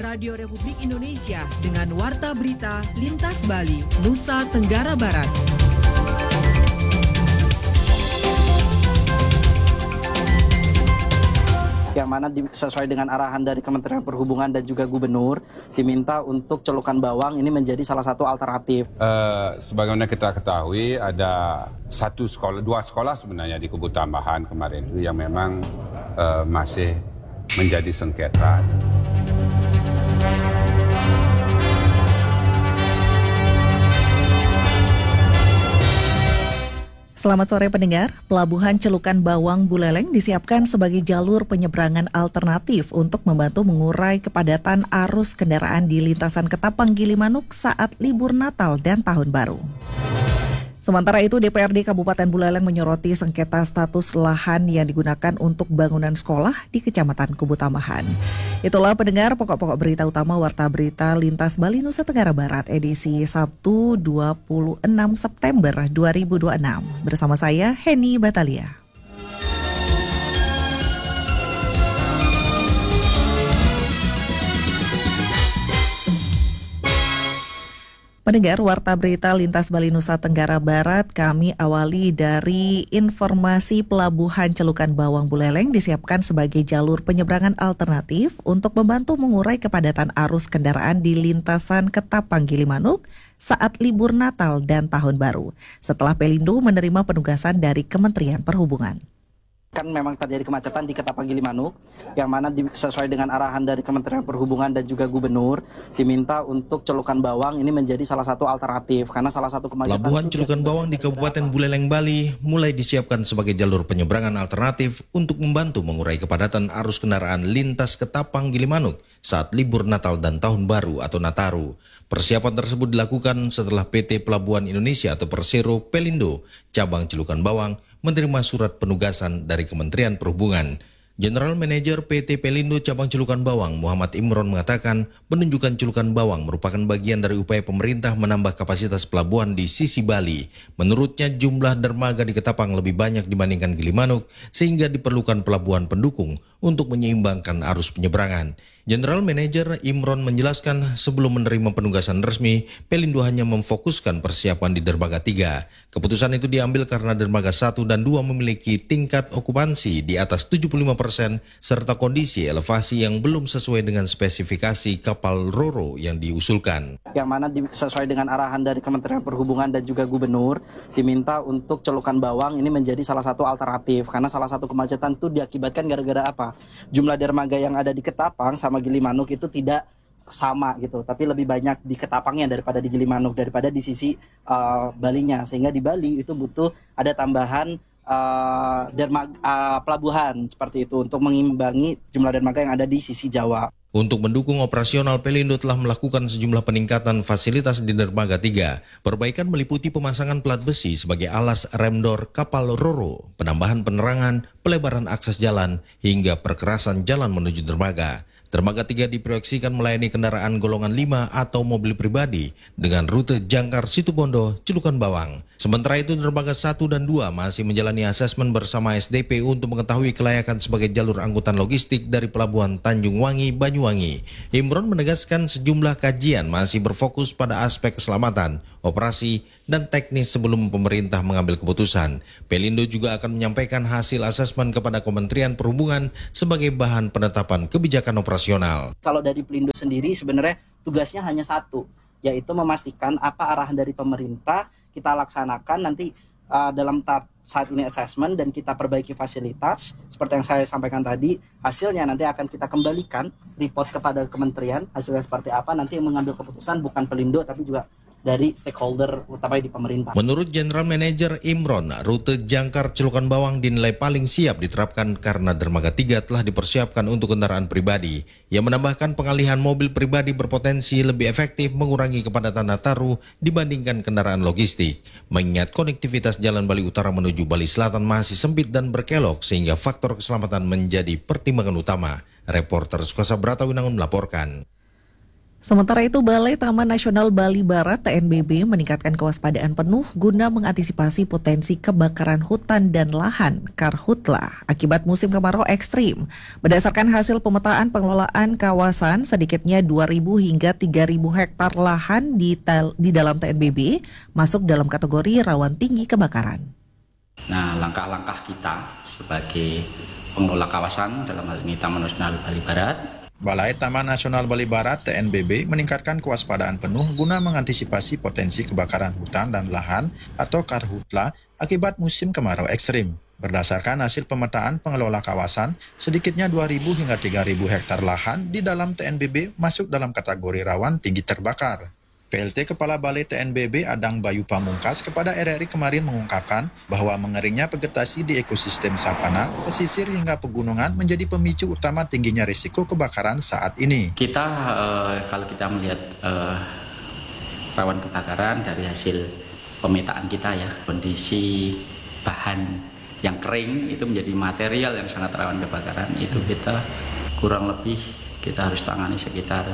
Radio Republik Indonesia dengan Warta Berita Lintas Bali, Nusa Tenggara Barat. Yang mana sesuai dengan arahan dari Kementerian Perhubungan dan juga Gubernur, diminta untuk celukan bawang ini menjadi salah satu alternatif. Sebagaimana kita ketahui, ada dua sekolah sebenarnya di Kubu Tambahan kemarin itu yang memang masih menjadi sengketa. Selamat sore pendengar, Pelabuhan Celukan Bawang Buleleng disiapkan sebagai jalur penyeberangan alternatif untuk membantu mengurai kepadatan arus kendaraan di lintasan Ketapang Gilimanuk saat libur Natal dan Tahun Baru. Sementara itu, DPRD Kabupaten Buleleng menyoroti sengketa status lahan yang digunakan untuk bangunan sekolah di Kecamatan Kubu Tambahan. Itulah pendengar pokok-pokok berita utama Warta Berita Lintas Bali Nusa Tenggara Barat edisi Sabtu 26 September 2026. Bersama saya, Heni Batalia. Pendengar Warta Berita Lintas Bali Nusa Tenggara Barat, kami awali dari informasi Pelabuhan Celukan Bawang Buleleng disiapkan sebagai jalur penyeberangan alternatif untuk membantu mengurai kepadatan arus kendaraan di lintasan Ketapang Gilimanuk saat libur Natal dan Tahun Baru, setelah Pelindo menerima penugasan dari Kementerian Perhubungan. Kan memang terjadi kemacetan di Ketapang Gilimanuk, yang mana sesuai dengan arahan dari Kementerian Perhubungan dan juga Gubernur, diminta untuk celukan bawang ini menjadi salah satu alternatif, karena salah satu kemacetan. Pelabuhan Celukan Bawang di Kabupaten Buleleng, Bali mulai disiapkan sebagai jalur penyeberangan alternatif untuk membantu mengurai kepadatan arus kendaraan lintas Ketapang Gilimanuk saat libur Natal dan Tahun Baru atau Nataru. Persiapan tersebut dilakukan setelah PT Pelabuhan Indonesia atau Persero Pelindo, Cabang Celukan Bawang, menerima surat penugasan dari Kementerian Perhubungan. General Manager PT Pelindo Cabang Celukan Bawang, Muhammad Imron, mengatakan penunjukan celukan bawang merupakan bagian dari upaya pemerintah menambah kapasitas pelabuhan di sisi Bali. Menurutnya, jumlah dermaga di Ketapang lebih banyak dibandingkan Gilimanuk, sehingga diperlukan pelabuhan pendukung untuk menyeimbangkan arus penyeberangan. General Manager Imron menjelaskan sebelum menerima penugasan resmi, Pelindo hanya memfokuskan persiapan di dermaga 3. Keputusan itu diambil karena dermaga 1 dan 2 memiliki tingkat okupansi di atas 75% serta kondisi elevasi yang belum sesuai dengan spesifikasi kapal RoRo yang diusulkan. Yang mana sesuai dengan arahan dari Kementerian Perhubungan dan juga Gubernur, diminta untuk celukan bawang ini menjadi salah satu alternatif, karena salah satu kemacetan itu diakibatkan gara-gara apa? Jumlah dermaga yang ada di Ketapang sama Gilimanuk itu tidak sama gitu, tapi lebih banyak di Ketapangnya daripada di Gilimanuk, daripada di sisi Balinya, sehingga di Bali itu butuh ada tambahan pelabuhan seperti itu untuk mengimbangi jumlah dermaga yang ada di sisi Jawa. Untuk mendukung operasional, Pelindo telah melakukan sejumlah peningkatan fasilitas di dermaga 3. Perbaikan meliputi pemasangan plat besi sebagai alas remdor kapal RoRo, penambahan penerangan, pelebaran akses jalan, hingga perkerasan jalan menuju dermaga. Dermaga 3 diproyeksikan melayani kendaraan golongan 5 atau mobil pribadi dengan rute Jangkar Situbondo, Celukan Bawang. Sementara itu, dermaga 1 dan 2 masih menjalani asesmen bersama SDP untuk mengetahui kelayakan sebagai jalur angkutan logistik dari Pelabuhan Tanjung Wangi, Banyuwangi. Imron menegaskan sejumlah kajian masih berfokus pada aspek keselamatan, operasi, dan teknis sebelum pemerintah mengambil keputusan. Pelindo juga akan menyampaikan hasil asesmen kepada Kementerian Perhubungan sebagai bahan penetapan kebijakan operasional. Kalau dari Pelindo sendiri sebenarnya tugasnya hanya satu, yaitu memastikan apa arahan dari pemerintah kita laksanakan nanti dalam tahap saat ini assessment, dan kita perbaiki fasilitas. Seperti yang saya sampaikan tadi, hasilnya nanti akan kita kembalikan report kepada kementerian, hasilnya seperti apa, nanti yang mengambil keputusan bukan Pelindo tapi juga dari stakeholder utama di pemerintah. Menurut General Manager Imron, rute Jangkar Celukan Bawang dinilai paling siap diterapkan karena dermaga 3 telah dipersiapkan untuk kendaraan pribadi. Ia menambahkan pengalihan mobil pribadi berpotensi lebih efektif mengurangi kepadatan Nataru dibandingkan kendaraan logistik. Mengingat konektivitas jalan Bali Utara menuju Bali Selatan masih sempit dan berkelok sehingga faktor keselamatan menjadi pertimbangan utama. Reporter Sukasa Brata Winangun melaporkan. Sementara itu, Balai Taman Nasional Bali Barat (TNBB) meningkatkan kewaspadaan penuh guna mengantisipasi potensi kebakaran hutan dan lahan (karhutla) akibat musim kemarau ekstrim. Berdasarkan hasil pemetaan pengelolaan kawasan, sedikitnya 2.000 hingga 3.000 hektar lahan di dalam TNBB masuk dalam kategori rawan tinggi kebakaran. Nah, langkah-langkah kita sebagai pengelola kawasan, dalam hal ini Taman Nasional Bali Barat, Balai Taman Nasional Bali Barat (TNBB) meningkatkan kewaspadaan penuh guna mengantisipasi potensi kebakaran hutan dan lahan atau karhutla akibat musim kemarau ekstrim. Berdasarkan hasil pemetaan pengelola kawasan, sedikitnya 2.000 hingga 3.000 hektar lahan di dalam TNBB masuk dalam kategori rawan tinggi terbakar. PLT Kepala Balai TNBB Adang Bayu Pamungkas kepada RRI kemarin mengungkapkan bahwa mengeringnya vegetasi di ekosistem sapana, pesisir hingga pegunungan menjadi pemicu utama tingginya risiko kebakaran saat ini. Kalau kita melihat rawan kebakaran dari hasil pemetaan kita ya, kondisi bahan yang kering itu menjadi material yang sangat rawan kebakaran. Itu kita kurang lebih kita harus tangani sekitar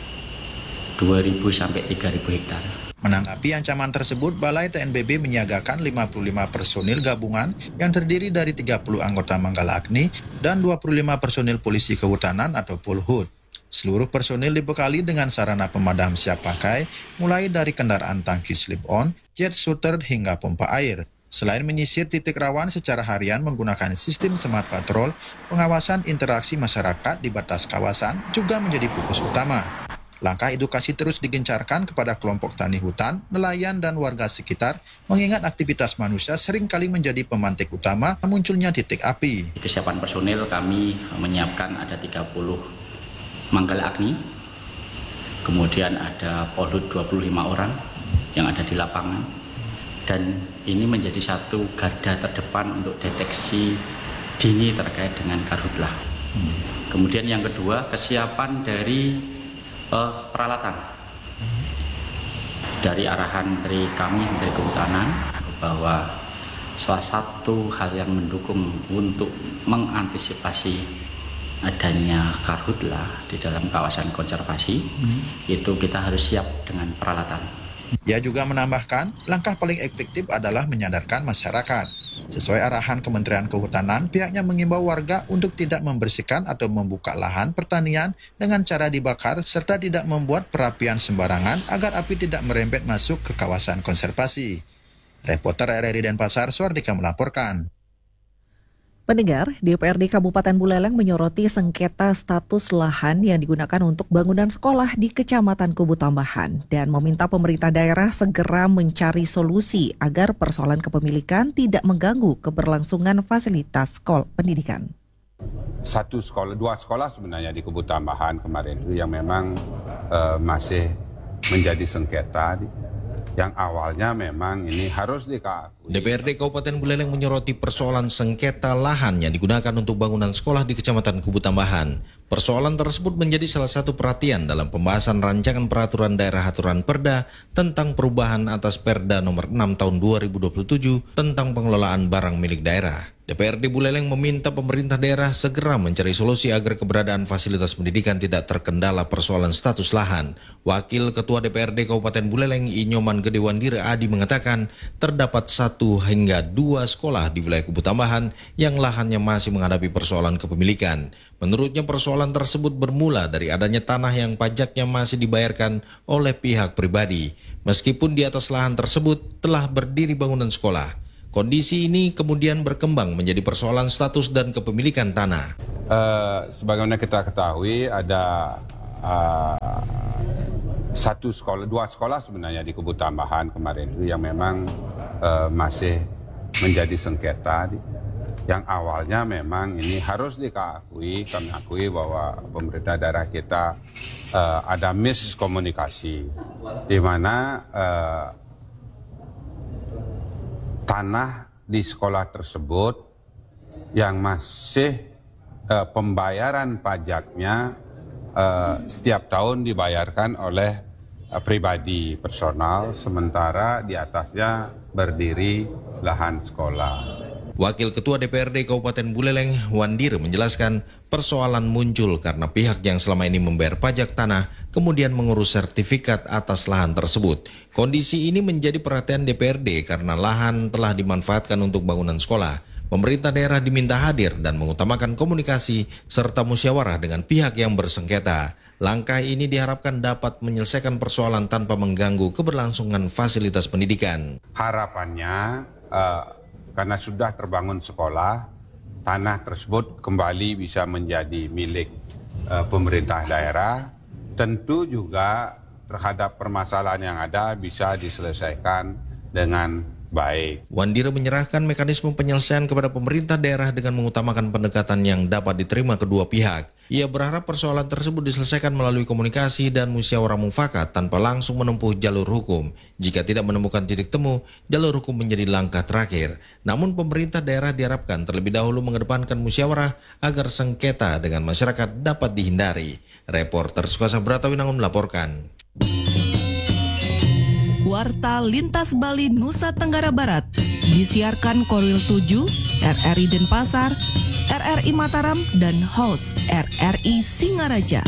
2.000 sampai 3.000 hektar. Menanggapi ancaman tersebut, Balai TNBB menyiagakan 55 personil gabungan yang terdiri dari 30 anggota Manggala Agni dan 25 personil polisi kehutanan atau Polhut. Seluruh personil dibekali dengan sarana pemadam siap pakai, mulai dari kendaraan tangki slip-on, jet shooter hingga pompa air. Selain menyisir titik rawan secara harian menggunakan sistem smart patrol, pengawasan interaksi masyarakat di batas kawasan juga menjadi fokus utama. Langkah edukasi terus digencarkan kepada kelompok tani hutan, nelayan, dan warga sekitar, mengingat aktivitas manusia seringkali menjadi pemantik utama munculnya titik api. Kesiapan personil kami menyiapkan ada 30 Manggala Agni, kemudian ada Polhut 25 orang yang ada di lapangan, dan ini menjadi satu garda terdepan untuk deteksi dini terkait dengan karhutla. Kemudian yang kedua, kesiapan dari peralatan dari arahan dari kami dari kehutanan bahwa salah satu hal yang mendukung untuk mengantisipasi adanya karhutla di dalam kawasan konservasi itu kita harus siap dengan peralatan. Ia juga menambahkan langkah paling efektif adalah menyadarkan masyarakat. Sesuai arahan Kementerian Kehutanan, pihaknya mengimbau warga untuk tidak membersihkan atau membuka lahan pertanian dengan cara dibakar serta tidak membuat perapian sembarangan agar api tidak merembet masuk ke kawasan konservasi. Reporter RRI Denpasar, Suardika melaporkan. Pendengar, DPRD Kabupaten Buleleng menyoroti sengketa status lahan yang digunakan untuk bangunan sekolah di Kecamatan Kubu Tambahan dan meminta pemerintah daerah segera mencari solusi agar persoalan kepemilikan tidak mengganggu keberlangsungan fasilitas pendidikan. Dua sekolah sebenarnya di Kubu Tambahan kemarin itu yang memang masih menjadi sengketa. Yang awalnya memang ini harus dikakui. DPRD Kabupaten Buleleng menyoroti persoalan sengketa lahan yang digunakan untuk bangunan sekolah di Kecamatan Kubu Tambahan. Persoalan tersebut menjadi salah satu perhatian dalam pembahasan rancangan peraturan daerah aturan Perda tentang perubahan atas Perda nomor 6 tahun 2027 tentang pengelolaan barang milik daerah. DPRD Buleleng meminta pemerintah daerah segera mencari solusi agar keberadaan fasilitas pendidikan tidak terkendala persoalan status lahan. Wakil Ketua DPRD Kabupaten Buleleng Inyoman Gedewandira Adi mengatakan terdapat 1 hingga 2 sekolah di wilayah Kubu Tambahan yang lahannya masih menghadapi persoalan kepemilikan. Menurutnya persoalan tersebut bermula dari adanya tanah yang pajaknya masih dibayarkan oleh pihak pribadi. Meskipun di atas lahan tersebut telah berdiri bangunan sekolah. Kondisi ini kemudian berkembang menjadi persoalan status dan kepemilikan tanah. Sebagaimana kita ketahui ada dua sekolah sebenarnya di Kubu Tambahan kemarin itu yang memang masih menjadi sengketa. Yang awalnya memang ini harus kami akui bahwa pemerintah daerah kita ada miskomunikasi di mana tanah di sekolah tersebut yang masih pembayaran pajaknya setiap tahun dibayarkan oleh pribadi personal, sementara di atasnya berdiri lahan sekolah. Wakil Ketua DPRD Kabupaten Buleleng, Wandir, menjelaskan persoalan muncul karena pihak yang selama ini membayar pajak tanah kemudian mengurus sertifikat atas lahan tersebut. Kondisi ini menjadi perhatian DPRD karena lahan telah dimanfaatkan untuk bangunan sekolah. Pemerintah daerah diminta hadir dan mengutamakan komunikasi serta musyawarah dengan pihak yang bersengketa. Langkah ini diharapkan dapat menyelesaikan persoalan tanpa mengganggu keberlangsungan fasilitas pendidikan. Harapannya karena sudah terbangun sekolah, tanah tersebut kembali bisa menjadi milik pemerintah daerah. Tentu juga terhadap permasalahan yang ada bisa diselesaikan dengan baik. Wandir menyerahkan mekanisme penyelesaian kepada pemerintah daerah dengan mengutamakan pendekatan yang dapat diterima kedua pihak. Ia berharap persoalan tersebut diselesaikan melalui komunikasi dan musyawarah mufakat tanpa langsung menempuh jalur hukum. Jika tidak menemukan titik temu, jalur hukum menjadi langkah terakhir. Namun pemerintah daerah diharapkan terlebih dahulu mengedepankan musyawarah agar sengketa dengan masyarakat dapat dihindari. Reporter Sukasa Bratawinangun melaporkan. Warta Lintas Bali Nusa Tenggara Barat disiarkan Korwil 7, RRI Denpasar, RRI Mataram, dan host RRI Singaraja.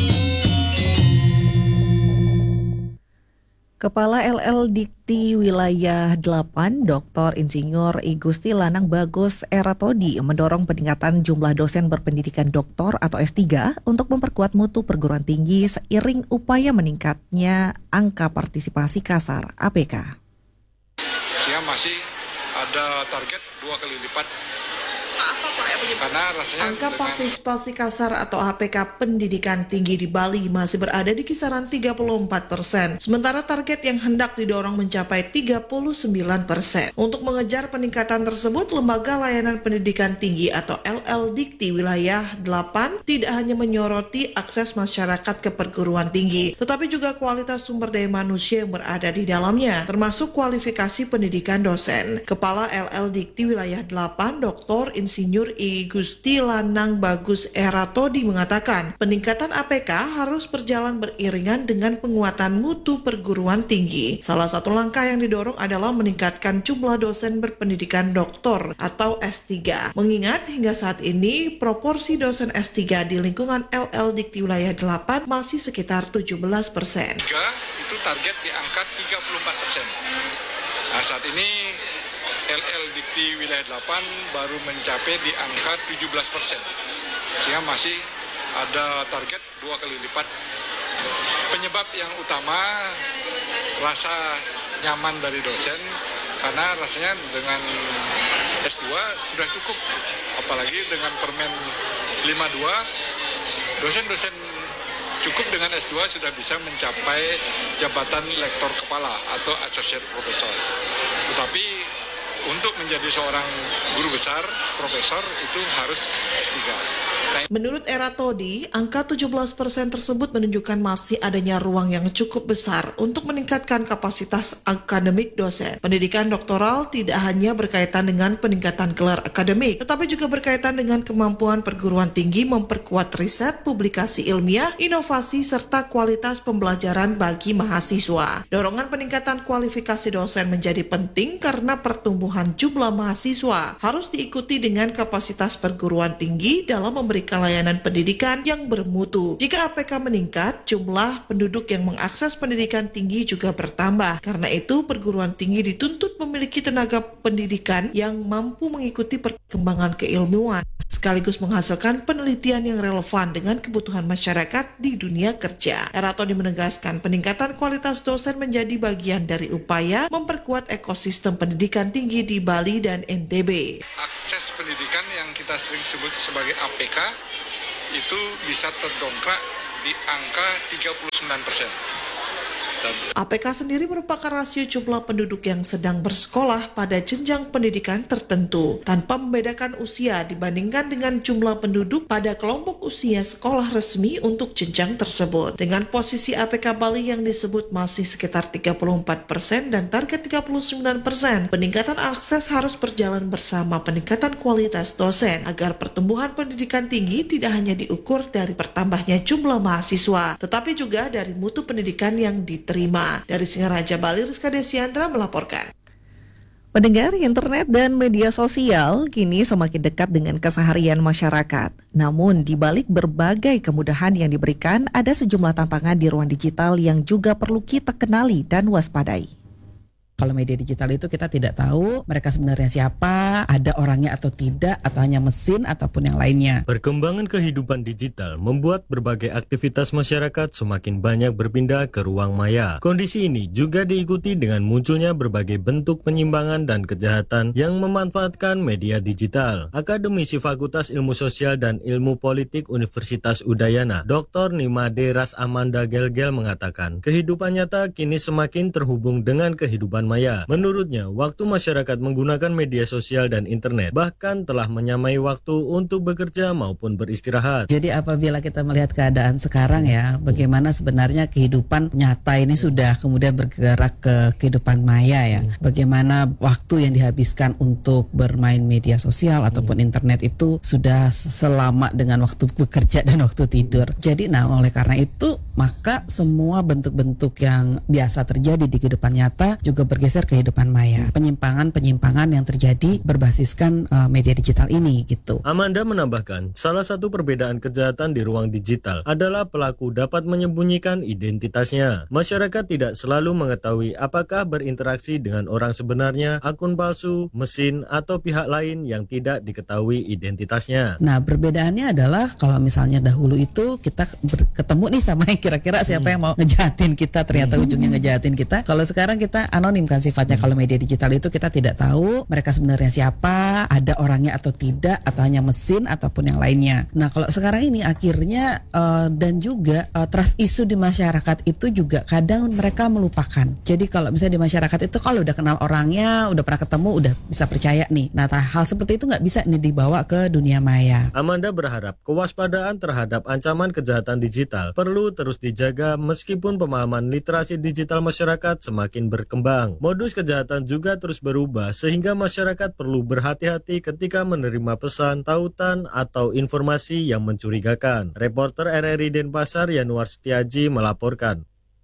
Kepala LL Dikti Wilayah 8, Dr. Insinyur I Gusti Lanang Bagus Eratodi mendorong peningkatan jumlah dosen berpendidikan doktor atau S3 untuk memperkuat mutu perguruan tinggi seiring upaya meningkatnya angka partisipasi kasar APK. Sehingga masih ada target 2 kali lipat. Karena rasanya angka partisipasi kasar atau APK pendidikan tinggi di Bali masih berada di kisaran 34%. Sementara target yang hendak didorong mencapai 39%. Untuk mengejar peningkatan tersebut, Lembaga Layanan Pendidikan Tinggi atau LL Dikti Wilayah 8 tidak hanya menyoroti akses masyarakat ke perguruan tinggi, tetapi juga kualitas sumber daya manusia yang berada di dalamnya, termasuk kualifikasi pendidikan dosen. Kepala LL Dikti Wilayah 8, Dr. Insinyur I Gusti Lanang Bagus Eratodi mengatakan, peningkatan APK harus berjalan beriringan dengan penguatan mutu perguruan tinggi. Salah satu langkah yang didorong adalah meningkatkan jumlah dosen berpendidikan doktor atau S3. Mengingat hingga saat ini proporsi dosen S3 di lingkungan LL Dikti Wilayah 8 masih sekitar 17%. Itu target di angka 34%. Nah, saat ini LL Dikti Wilayah 8 baru mencapai di angka 17%. Sehingga masih ada target 2 kali lipat. Penyebab yang utama rasa nyaman dari dosen, karena rasanya dengan S2 sudah cukup. Apalagi dengan Permen 52, dosen-dosen cukup dengan S2 sudah bisa mencapai jabatan lektor kepala atau associate professor. Tetapi untuk menjadi seorang guru besar, profesor, itu harus S3. Menurut Eratodi, angka 17% tersebut menunjukkan masih adanya ruang yang cukup besar untuk meningkatkan kapasitas akademik dosen. Pendidikan doktoral tidak hanya berkaitan dengan peningkatan gelar akademik, tetapi juga berkaitan dengan kemampuan perguruan tinggi memperkuat riset, publikasi ilmiah, inovasi, serta kualitas pembelajaran bagi mahasiswa. Dorongan peningkatan kualifikasi dosen menjadi penting karena pertumbuhan jumlah mahasiswa harus diikuti dengan kapasitas perguruan tinggi dalam memberikan layanan pendidikan yang bermutu. Jika APK meningkat, jumlah penduduk yang mengakses pendidikan tinggi juga bertambah. Karena itu, perguruan tinggi dituntut memiliki tenaga pendidikan yang mampu mengikuti perkembangan keilmuan, sekaligus menghasilkan penelitian yang relevan dengan kebutuhan masyarakat di dunia kerja. Eratodi menegaskan peningkatan kualitas dosen menjadi bagian dari upaya memperkuat ekosistem pendidikan tinggi di Bali dan NTB. Akses pendidikan yang kita sering sebut sebagai APK itu bisa terdongkrak di angka 39%. APK sendiri merupakan rasio jumlah penduduk yang sedang bersekolah pada jenjang pendidikan tertentu, tanpa membedakan usia dibandingkan dengan jumlah penduduk pada kelompok usia sekolah resmi untuk jenjang tersebut. Dengan posisi APK Bali yang disebut masih sekitar 34% dan target 39%, peningkatan akses harus berjalan bersama peningkatan kualitas dosen agar pertumbuhan pendidikan tinggi tidak hanya diukur dari bertambahnya jumlah mahasiswa, tetapi juga dari mutu pendidikan yang diterima. Dari Singaraja, Bali, Rizka Desiandra melaporkan. Pendengar, internet dan media sosial kini semakin dekat dengan keseharian masyarakat. Namun, di balik berbagai kemudahan yang diberikan, ada sejumlah tantangan di ruang digital yang juga perlu kita kenali dan waspadai. Kalau media digital itu kita tidak tahu mereka sebenarnya siapa, ada orangnya atau tidak, atau hanya mesin ataupun yang lainnya. Perkembangan kehidupan digital membuat berbagai aktivitas masyarakat semakin banyak berpindah ke ruang maya. Kondisi ini juga diikuti dengan munculnya berbagai bentuk penyimpangan dan kejahatan yang memanfaatkan media digital. Akademisi Fakultas Ilmu Sosial dan Ilmu Politik Universitas Udayana, Dr. Nimade Ras Amanda Gelgel mengatakan, kehidupan nyata kini semakin terhubung dengan kehidupan maya. Menurutnya, waktu masyarakat menggunakan media sosial dan internet bahkan telah menyamai waktu untuk bekerja maupun beristirahat. Jadi apabila kita melihat keadaan sekarang ya, bagaimana sebenarnya kehidupan nyata ini sudah kemudian bergerak ke kehidupan maya ya. Bagaimana waktu yang dihabiskan untuk bermain media sosial ataupun internet itu sudah selama dengan waktu bekerja dan waktu tidur. Jadi oleh karena itu maka semua bentuk-bentuk yang biasa terjadi di kehidupan nyata juga bergeser ke kehidupan maya. Penyimpangan yang terjadi berbasiskan media digital ini gitu. Amanda menambahkan, salah satu perbedaan kejahatan di ruang digital adalah pelaku dapat menyembunyikan identitasnya. Masyarakat tidak selalu mengetahui apakah berinteraksi dengan orang sebenarnya, akun palsu, mesin, atau pihak lain yang tidak diketahui identitasnya. Nah, perbedaannya adalah kalau misalnya dahulu itu kita ketemu nih sama kira-kira siapa yang mau ngejahatin kita, ternyata ujungnya ngejahatin kita. Kalau sekarang kita anonim kan sifatnya. Kalau media digital itu kita tidak tahu mereka sebenarnya siapa, ada orangnya atau tidak, atau hanya mesin ataupun yang lainnya. Nah, kalau sekarang ini akhirnya dan juga trust issue di masyarakat itu juga kadang mereka melupakan. Jadi kalau misalnya di masyarakat itu kalau udah kenal orangnya, udah pernah ketemu, udah bisa percaya nih. Nah, hal seperti itu nggak bisa nih dibawa ke dunia maya. Amanda berharap kewaspadaan terhadap ancaman kejahatan digital perlu terus dijaga meskipun pemahaman literasi digital masyarakat semakin berkembang. Modus kejahatan juga terus berubah sehingga masyarakat perlu berhati-hati ketika menerima pesan, tautan, atau informasi yang mencurigakan. Reporter RRI Denpasar Yanuar Setiaji melaporkan.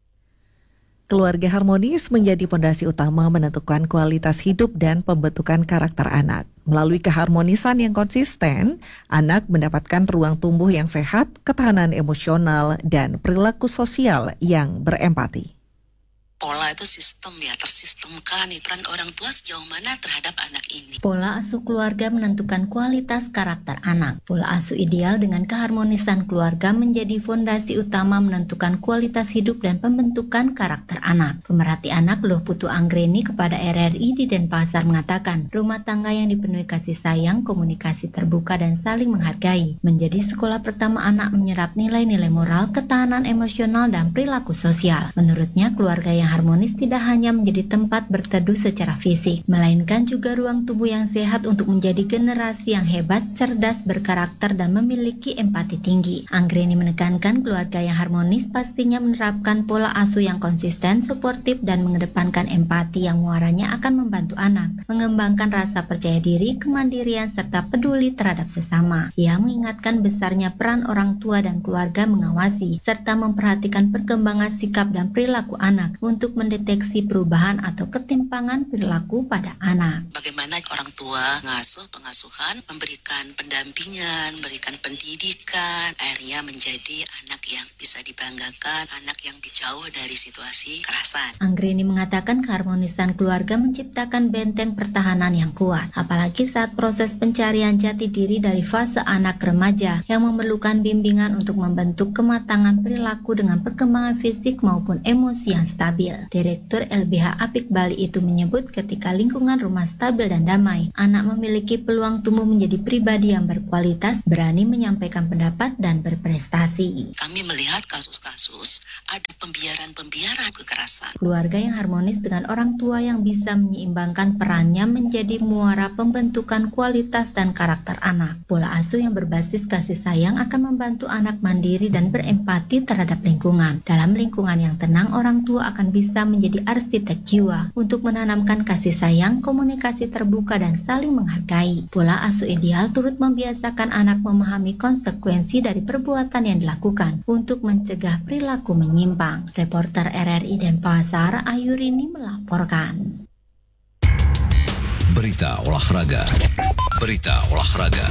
Keluarga harmonis menjadi fondasi utama menentukan kualitas hidup dan pembentukan karakter anak. Melalui keharmonisan yang konsisten, anak mendapatkan ruang tumbuh yang sehat, ketahanan emosional, dan perilaku sosial yang berempati. Pola itu sistem ya, tersistemkan peran orang tua sejauh mana terhadap anak ini. Pola asuh keluarga menentukan kualitas karakter anak. Pola asuh ideal dengan keharmonisan keluarga menjadi fondasi utama menentukan kualitas hidup dan pembentukan karakter anak. Pemerhati anak Luh Putu Anggreni kepada RRI di Denpasar mengatakan, rumah tangga yang dipenuhi kasih sayang, komunikasi terbuka dan saling menghargai menjadi sekolah pertama anak menyerap nilai-nilai moral, ketahanan emosional dan perilaku sosial. Menurutnya, keluarga yang harmonis tidak hanya menjadi tempat berteduh secara fisik, melainkan juga ruang tubuh yang sehat untuk menjadi generasi yang hebat, cerdas, berkarakter, dan memiliki empati tinggi. Anggreni menekankan keluarga yang harmonis pastinya menerapkan pola asuh yang konsisten, suportif, dan mengedepankan empati yang muaranya akan membantu anak mengembangkan rasa percaya diri, kemandirian, serta peduli terhadap sesama. Ia mengingatkan besarnya peran orang tua dan keluarga mengawasi, serta memperhatikan perkembangan sikap dan perilaku anak untuk mendeteksi perubahan atau ketimpangan perilaku pada anak. Bagaimana orang tua pengasuhan, memberikan pendampingan, memberikan pendidikan, akhirnya menjadi anak yang bisa dibanggakan, anak yang jauh dari situasi kekerasan. Anggreni mengatakan keharmonisan keluarga menciptakan benteng pertahanan yang kuat, apalagi saat proses pencarian jati diri dari fase anak remaja yang memerlukan bimbingan untuk membentuk kematangan perilaku dengan perkembangan fisik maupun emosi yang stabil. Direktur LBH Apik Bali itu menyebut ketika lingkungan rumah stabil dan damai, anak memiliki peluang tumbuh menjadi pribadi yang berkualitas, berani menyampaikan pendapat dan berprestasi. Kami melihat kasus-kasus ada pembiaran kekerasan. Keluarga yang harmonis dengan orang tua yang bisa menyeimbangkan perannya menjadi muara pembentukan kualitas dan karakter anak. Pola asuh yang berbasis kasih sayang akan membantu anak mandiri dan berempati terhadap lingkungan. Dalam lingkungan yang tenang, orang tua akan bisa menjadi arsitek jiwa untuk menanamkan kasih sayang, komunikasi terbuka, dan saling menghargai. Pola asuh ideal turut membiasakan anak memahami konsekuensi dari perbuatan yang dilakukan untuk mencegah perilaku menyimpang. Reporter RRI Denpasar Ayurini melaporkan. Berita olahraga. Berita olahraga.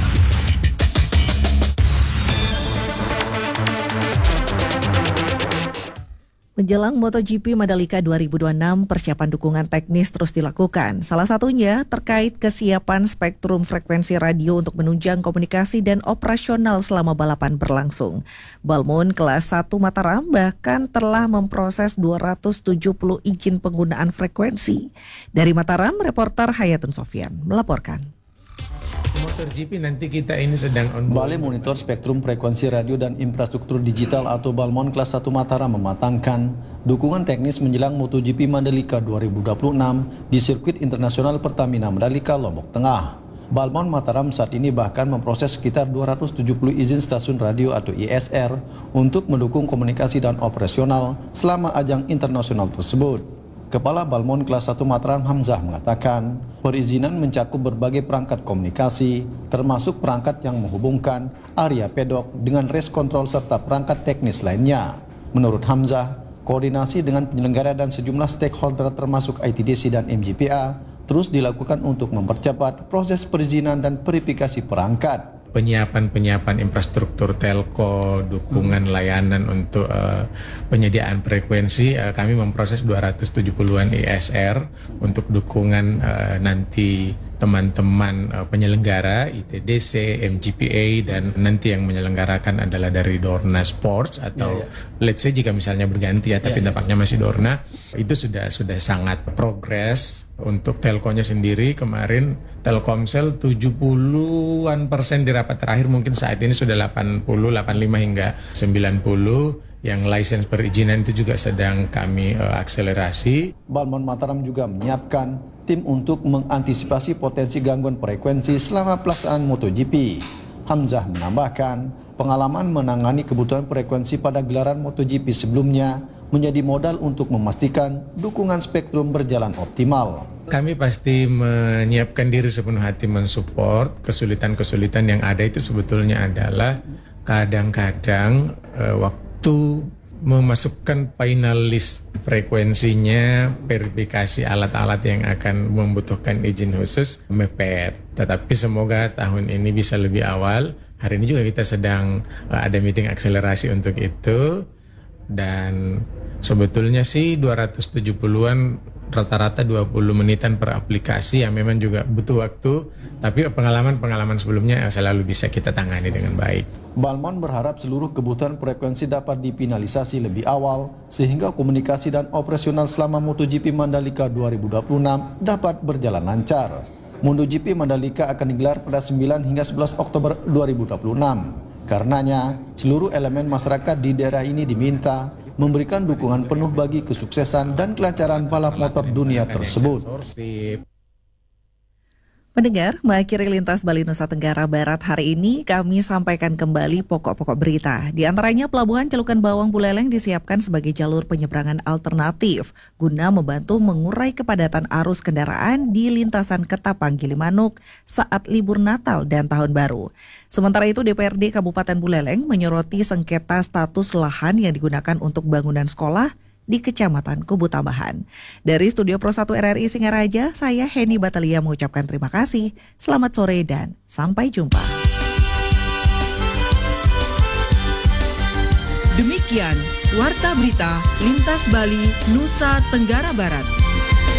Menjelang MotoGP Mandalika 2026, persiapan dukungan teknis terus dilakukan. Salah satunya terkait kesiapan spektrum frekuensi radio untuk menunjang komunikasi dan operasional selama balapan berlangsung. Balmon kelas 1 Mataram bahkan telah memproses 270 izin penggunaan frekuensi. Dari Mataram, reporter Hayatun Sofyan melaporkan. MotoGP nanti kita ini sedang Balai Monitor Spektrum Frekuensi Radio dan Infrastruktur Digital atau Balmon kelas 1 Mataram mematangkan dukungan teknis menjelang MotoGP Mandalika 2026 di sirkuit internasional Pertamina Mandalika, Lombok Tengah. Balmon Mataram saat ini bahkan memproses sekitar 270 izin stasiun radio atau ISR untuk mendukung komunikasi dan operasional selama ajang internasional tersebut. Kepala Balmon kelas 1 Mataram Hamzah mengatakan, perizinan mencakup berbagai perangkat komunikasi, termasuk perangkat yang menghubungkan area pedok dengan race control serta perangkat teknis lainnya. Menurut Hamzah, koordinasi dengan penyelenggara dan sejumlah stakeholder termasuk ITDC dan MGPA terus dilakukan untuk mempercepat proses perizinan dan verifikasi perangkat. Penyiapan infrastruktur telco, dukungan layanan untuk penyediaan frekuensi, kami memproses 270-an ISR untuk dukungan nanti teman-teman penyelenggara ITDC, MGPA, dan nanti yang menyelenggarakan adalah dari Dorna Sports atau let's say jika misalnya berganti tapi tampaknya masih Dorna. Itu sudah sangat progres. Untuk telkonya sendiri kemarin Telkomsel 70% di rapat terakhir, mungkin saat ini sudah 80, 85 hingga 90. Yang lisensi perizinan itu juga sedang kami akselerasi. Balmon Mataram juga menyiapkan tim untuk mengantisipasi potensi gangguan frekuensi selama pelaksanaan MotoGP. Hamzah menambahkan, pengalaman menangani kebutuhan frekuensi pada gelaran MotoGP sebelumnya menjadi modal untuk memastikan dukungan spektrum berjalan optimal. Kami pasti menyiapkan diri sepenuh hati mensupport. Kesulitan-kesulitan yang ada itu sebetulnya adalah kadang-kadang waktu memasukkan final list frekuensinya, verifikasi alat-alat yang akan membutuhkan izin khusus mepet. Tetapi semoga tahun ini bisa lebih awal. Hari ini juga kita sedang ada meeting akselerasi untuk itu. Dan sebetulnya sih 270-an rata-rata 20 menitan per aplikasi yang memang juga butuh waktu, tapi pengalaman sebelumnya selalu bisa kita tangani dengan baik. Balmon berharap seluruh kebutuhan frekuensi dapat dipinalisasi lebih awal sehingga komunikasi dan operasional selama MotoGP Mandalika 2026 dapat berjalan lancar. MotoGP Mandalika akan digelar pada 9 hingga 11 Oktober 2026. Karenanya, seluruh elemen masyarakat di daerah ini diminta memberikan dukungan penuh bagi kesuksesan dan kelancaran balap motor dunia tersebut. Pendengar, mengakhiri Lintas Bali Nusa Tenggara Barat hari ini, kami sampaikan kembali pokok-pokok berita. Di antaranya, Pelabuhan Celukan Bawang Buleleng disiapkan sebagai jalur penyeberangan alternatif guna membantu mengurai kepadatan arus kendaraan di lintasan Ketapang Gilimanuk saat libur Natal dan Tahun Baru. Sementara itu, DPRD Kabupaten Buleleng menyoroti sengketa status lahan yang digunakan untuk bangunan sekolah di Kecamatan Kubu Tambahan. Dari Studio Pro 1 RRI Singaraja, saya Heni Batalia mengucapkan terima kasih. Selamat sore dan sampai jumpa. Demikian Warta Berita Lintas Bali Nusa Tenggara Barat.